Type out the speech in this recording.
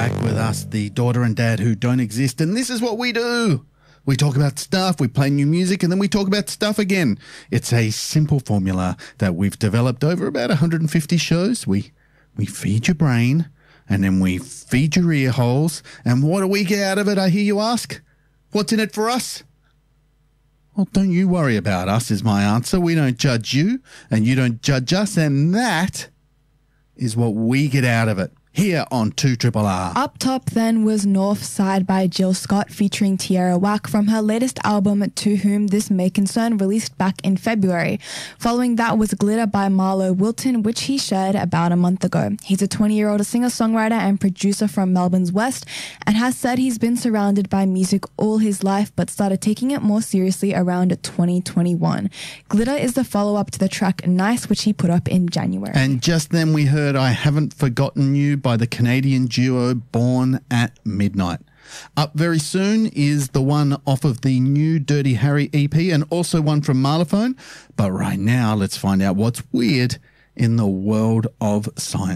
back with us, the daughter and dad who don't exist, and this is what we do. We talk about stuff, we play new music, and then we talk about stuff again. It's a simple formula that we've developed over about 150 shows. We feed your brain, and then we feed your ear holes, and what do we get out of it, I hear you ask? What's in it for us? Well, don't you worry about us, is my answer. We don't judge you, and you don't judge us, and that is what we get out of it. Here on 2RRR. Up top then was North Side by Jill Scott featuring Tierra Whack from her latest album To Whom This May Concern, released back in February. Following that was Glitter by Marlo Wilton, which he shared about a month ago. He's a 20-year-old singer-songwriter and producer from Melbourne's West and has said he's been surrounded by music all his life but started taking it more seriously around 2021. Glitter is the follow-up to the track Nice, which he put up in January. And just then we heard I Haven't Forgotten You by the Canadian duo Born at Midnight. Up very soon is the one off of the new Dirty Harry EP and also one from Marlophone. But right now, let's find out what's weird in the world of science.